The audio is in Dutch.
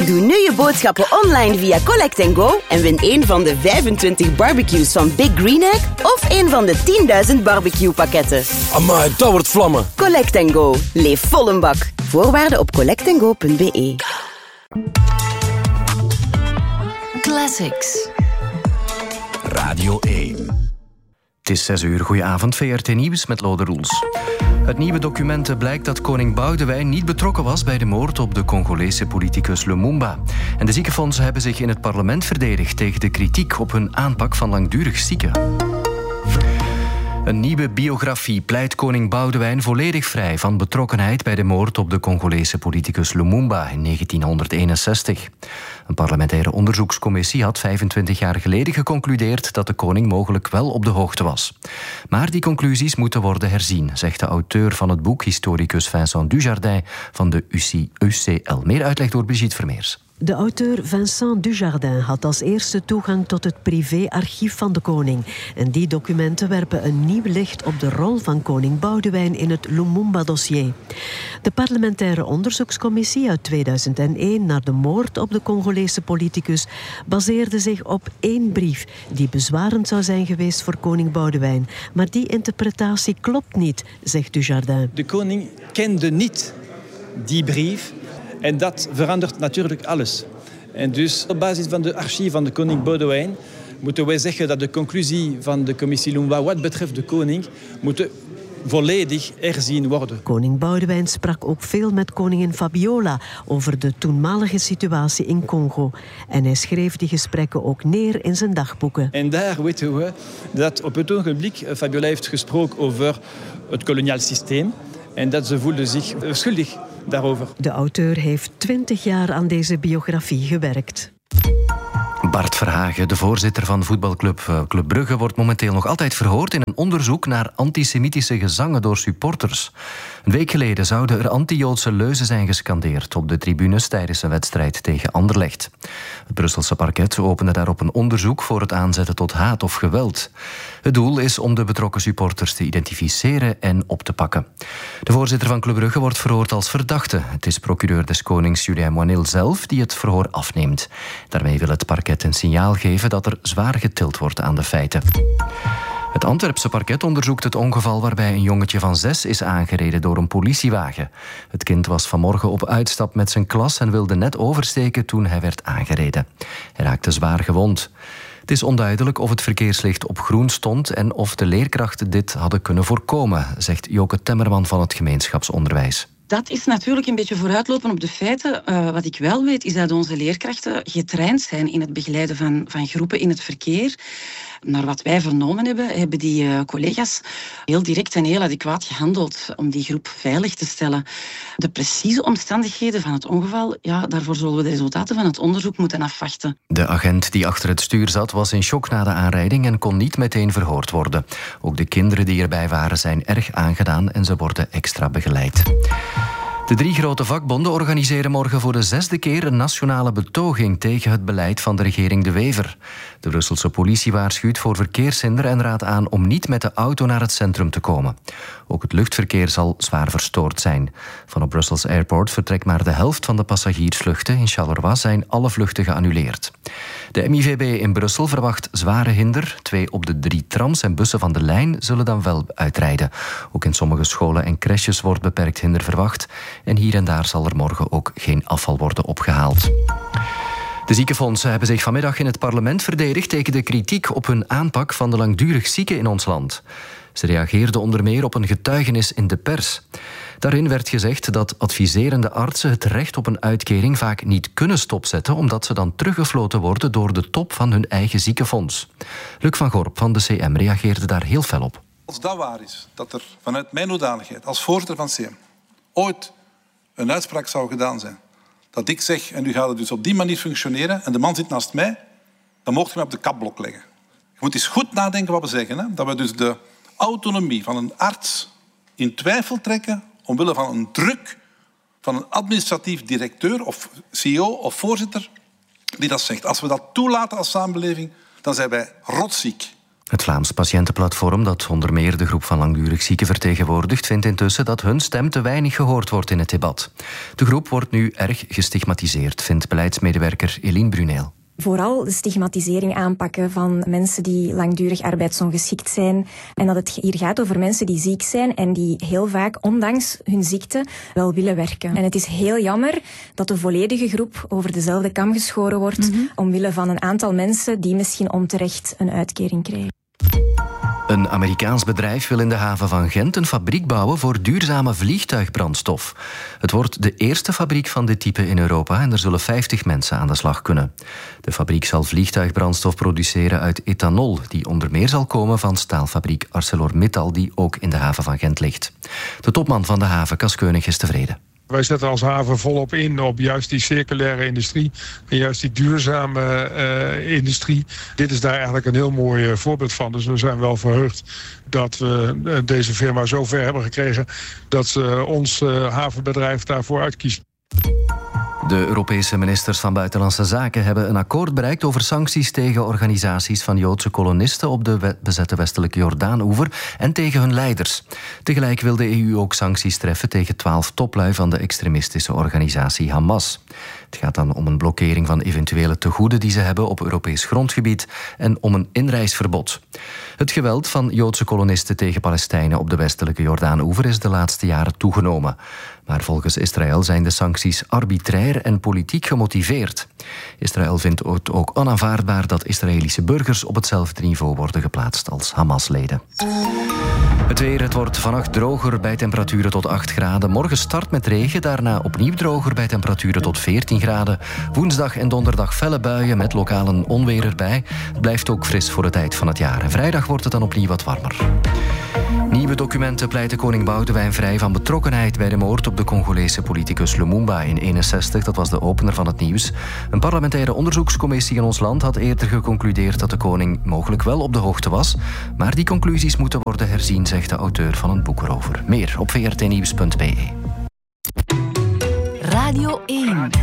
Doe nu je boodschappen online via Collect & Go en win een van de 25 barbecues van Big Green Egg of een van de 10.000 barbecue-pakketten. Amai, dat wordt vlammen. Collect & Go. Leef vol een bak. Voorwaarden op collectandgo.be. Classics. Radio 1. Het is 6 uur. Goedenavond, VRT Nieuws met Lode Roels. Uit nieuwe documenten blijkt dat koning Boudewijn niet betrokken was bij de moord op de Congolese politicus Lumumba. En de ziekenfondsen hebben zich in het parlement verdedigd tegen de kritiek op hun aanpak van langdurig zieken. Een nieuwe biografie pleit koning Boudewijn volledig vrij van betrokkenheid bij de moord op de Congolese politicus Lumumba in 1961. Een parlementaire onderzoekscommissie had 25 jaar geleden geconcludeerd dat de koning mogelijk wel op de hoogte was. Maar die conclusies moeten worden herzien, zegt de auteur van het boek, historicus Vincent Dujardin van de UCL. Meer uitleg door Brigitte Vermeers. De auteur Vincent Dujardin had als eerste toegang tot het privéarchief van de koning. En die documenten werpen een nieuw licht op de rol van koning Boudewijn in het Lumumba-dossier. De parlementaire onderzoekscommissie uit 2001 naar de moord op de Congolese politicus baseerde zich op 1 brief die bezwarend zou zijn geweest voor koning Boudewijn. Maar die interpretatie klopt niet, zegt Dujardin. De koning kende niet die brief. En dat verandert natuurlijk alles. En dus op basis van de archief van de koning Boudewijn moeten wij zeggen dat de conclusie van de commissie Lumumba wat betreft de koning moet volledig herzien worden. Koning Boudewijn sprak ook veel met koningin Fabiola over de toenmalige situatie in Congo. En hij schreef die gesprekken ook neer in zijn dagboeken. En daar weten we dat op het ogenblik Fabiola heeft gesproken over het koloniaal systeem. En dat ze voelde zich schuldig daarover. De auteur heeft 20 jaar aan deze biografie gewerkt. Bart Verhagen, de voorzitter van voetbalclub Club Brugge, wordt momenteel nog altijd verhoord in een onderzoek naar antisemitische gezangen door supporters. Een week geleden zouden er anti-Joodse leuzen zijn gescandeerd op de tribunes tijdens een wedstrijd tegen Anderlecht. Het Brusselse parket opende daarop een onderzoek voor het aanzetten tot haat of geweld. Het doel is om de betrokken supporters te identificeren en op te pakken. De voorzitter van Club Brugge wordt verhoord als verdachte. Het is procureur des Konings Julien Moinil zelf die het verhoor afneemt. Daarmee wil het parket een signaal geven dat er zwaar getild wordt aan de feiten. Het Antwerpse parket onderzoekt het ongeval waarbij een jongetje van 6 is aangereden door een politiewagen. Het kind was vanmorgen op uitstap met zijn klas en wilde net oversteken toen hij werd aangereden. Hij raakte zwaar gewond. Het is onduidelijk of het verkeerslicht op groen stond en of de leerkrachten dit hadden kunnen voorkomen, zegt Joke Temmerman van het gemeenschapsonderwijs. Dat is natuurlijk een beetje vooruitlopen op de feiten. Wat ik wel weet is dat onze leerkrachten getraind zijn in het begeleiden van groepen in het verkeer. Naar wat wij vernomen hebben die collega's heel direct en heel adequaat gehandeld om die groep veilig te stellen. De precieze omstandigheden van het ongeval, ja, daarvoor zullen we de resultaten van het onderzoek moeten afwachten. De agent die achter het stuur zat was in shock na de aanrijding en kon niet meteen verhoord worden. Ook de kinderen die erbij waren zijn erg aangedaan en ze worden extra begeleid. De 3 grote vakbonden organiseren morgen voor de 6e keer een nationale betoging tegen het beleid van de regering De Wever. De Brusselse politie waarschuwt voor verkeershinder en raadt aan om niet met de auto naar het centrum te komen. Ook het luchtverkeer zal zwaar verstoord zijn. Van op Brussels Airport vertrekt maar de helft van de passagiersvluchten. In Charleroi zijn alle vluchten geannuleerd. De MIVB in Brussel verwacht zware hinder. 2 op de 3 trams en bussen van de lijn zullen dan wel uitrijden. Ook in sommige scholen en crèches wordt beperkt hinder verwacht. En hier en daar zal er morgen ook geen afval worden opgehaald. De ziekenfondsen hebben zich vanmiddag in het parlement verdedigd tegen de kritiek op hun aanpak van de langdurig zieken in ons land. Ze reageerden onder meer op een getuigenis in de pers. Daarin werd gezegd dat adviserende artsen het recht op een uitkering vaak niet kunnen stopzetten, omdat ze dan teruggefloten worden door de top van hun eigen ziekenfonds. Luc van Gorp van de CM reageerde daar heel fel op. Als dat waar is, dat er vanuit mijn hoedanigheid als voorzitter van CM ooit een uitspraak zou gedaan zijn, dat ik zeg, en nu gaat het dus op die manier functioneren, en de man zit naast mij, dan mocht je me op de kapblok leggen. Je moet eens goed nadenken wat we zeggen. Hè? Dat we dus de autonomie van een arts in twijfel trekken omwille van een druk van een administratief directeur of CEO of voorzitter die dat zegt. Als we dat toelaten als samenleving, dan zijn wij rotziek. Het Vlaams Patiëntenplatform, dat onder meer de groep van langdurig zieken vertegenwoordigt, vindt intussen dat hun stem te weinig gehoord wordt in het debat. De groep wordt nu erg gestigmatiseerd, vindt beleidsmedewerker Eline Bruneel. Vooral de stigmatisering aanpakken van mensen die langdurig arbeidsongeschikt zijn. En dat het hier gaat over mensen die ziek zijn en die heel vaak, ondanks hun ziekte, wel willen werken. En het is heel jammer dat de volledige groep over dezelfde kam geschoren wordt, omwille van een aantal mensen die misschien onterecht een uitkering krijgen. Een Amerikaans bedrijf wil in de haven van Gent een fabriek bouwen voor duurzame vliegtuigbrandstof. Het wordt de eerste fabriek van dit type in Europa en er zullen 50 mensen aan de slag kunnen. De fabriek zal vliegtuigbrandstof produceren uit ethanol, die onder meer zal komen van staalfabriek ArcelorMittal, die ook in de haven van Gent ligt. De topman van de haven, Cas Keunig, is tevreden. Wij zetten als haven volop in op juist die circulaire industrie en juist die duurzame industrie. Dit is daar eigenlijk een heel mooi voorbeeld van. Dus we zijn wel verheugd dat we deze firma zo ver hebben gekregen dat ze ons havenbedrijf daarvoor uitkiezen. De Europese ministers van Buitenlandse Zaken hebben een akkoord bereikt over sancties tegen organisaties van Joodse kolonisten op de bezette westelijke Jordaan-oever en tegen hun leiders. Tegelijk wil de EU ook sancties treffen tegen 12 toplui van de extremistische organisatie Hamas. Het gaat dan om een blokkering van eventuele tegoeden die ze hebben op Europees grondgebied en om een inreisverbod. Het geweld van Joodse kolonisten tegen Palestijnen op de westelijke Jordaan-oever is de laatste jaren toegenomen. Maar volgens Israël zijn de sancties arbitrair en politiek gemotiveerd. Israël vindt het ook onaanvaardbaar dat Israëlische burgers op hetzelfde niveau worden geplaatst als Hamas-leden. Het weer, het wordt vannacht droger bij temperaturen tot 8 graden. Morgen start met regen, daarna opnieuw droger bij temperaturen tot 14 graden. Woensdag en donderdag felle buien met lokale onweer erbij. Het blijft ook fris voor de tijd van het jaar. En vrijdag wordt het dan opnieuw wat warmer. Nieuwe documenten pleiten koning Boudewijn vrij van betrokkenheid bij de moord op de Congolese politicus Lumumba in 1961. Dat was de opener van het nieuws. Een parlementaire onderzoekscommissie in ons land had eerder geconcludeerd dat de koning mogelijk wel op de hoogte was. Maar die conclusies moeten worden herzien, zegt de auteur van een boek erover. Meer op vrtnieuws.be. Radio 1.